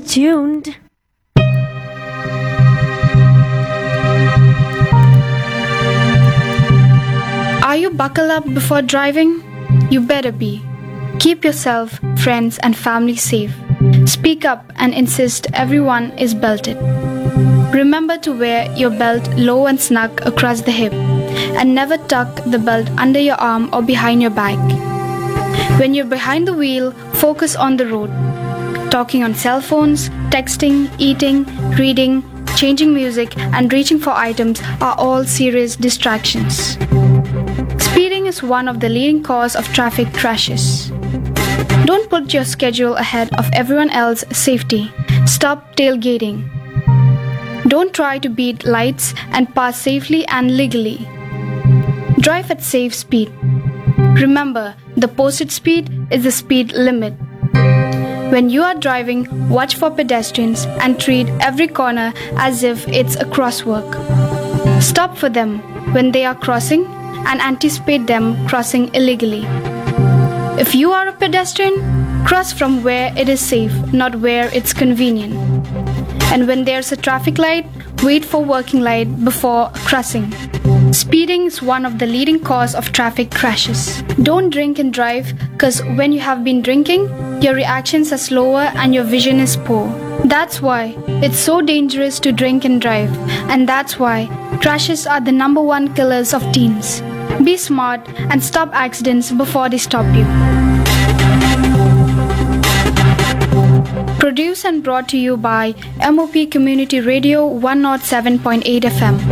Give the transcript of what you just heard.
tuned. Are you buckled up before driving? You better be. Keep yourself, friends, and family safe. Speak up and insist everyone is belted. Remember to wear your belt low and snug across the hip, and never tuck the belt under your arm or behind your back. When you're behind the wheel, focus on the road. Talking on cell phones, texting, eating, reading, changing music, and reaching for items are all serious distractions. Speeding is one of the leading cause of traffic crashes. Don't put your schedule ahead of everyone else's safety. Stop tailgating. Don't try to beat lights and pass safely and legally. Drive at safe speed. Remember, the posted speed is the speed limit. When you are driving, watch for pedestrians and treat every corner as if it's a crosswalk. Stop for them when they are crossing and anticipate them crossing illegally. If you are a pedestrian, cross from where it is safe, not where it's convenient. And when there's a traffic light, wait for working light before crossing. Speeding is one of the leading cause of traffic crashes. Don't drink and drive, because when you have been drinking, your reactions are slower and your vision is poor. That's why it's so dangerous to drink and drive, and that's why crashes are the #1 killers of teens. Be smart and stop accidents before they stop you. Produced and brought to you by MOP Community Radio 107.8 FM.